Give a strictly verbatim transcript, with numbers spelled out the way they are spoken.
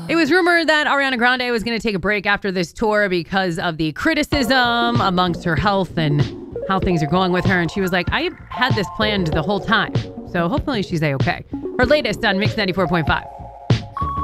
It was rumored that Ariana Grande was going to take a break after this tour because of the criticism amongst her health and how things are going with her. And she was like, I had this planned the whole time. So hopefully she's A-okay. Her latest on Mix ninety-four point five.